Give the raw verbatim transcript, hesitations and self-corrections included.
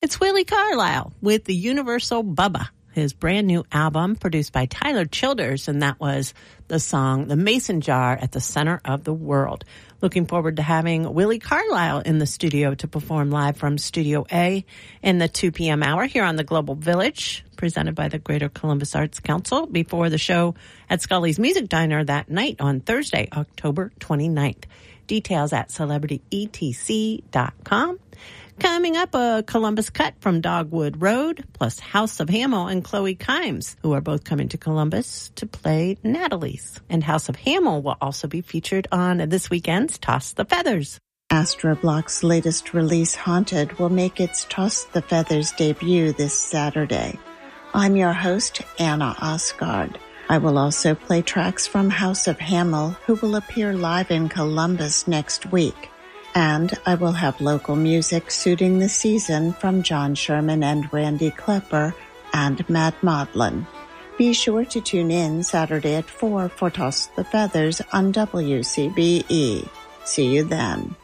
It's Willie Carlisle with the Universal Bubba, his brand new album produced by Tyler Childers, and that was the song The Mason Jar at the Center of the World. Looking forward to having Willie Carlisle in the studio to perform live from Studio A in the two p.m. hour here on the Global Village, presented by the Greater Columbus Arts Council, before the show at Scully's Music Diner that night on Thursday, October twenty-ninth. Details at celebrity e t c dot com. Coming up, a Columbus cut from Dogwood Road, plus House of Hamel and Chloe Kimes, who are both coming to Columbus to play Natalie's. And House of Hamel will also be featured on this weekend's Toss the Feathers. Astro Block's latest release, Haunted, will make its Toss the Feathers debut this Saturday. I'm your host, Anna Osgard. I will also play tracks from House of Hamel, who will appear live in Columbus next week. And I will have local music suiting the season from John Sherman and Randy Klepper and Matt Maudlin. Be sure to tune in Saturday at four for Toss the Feathers on W C B E. See you then.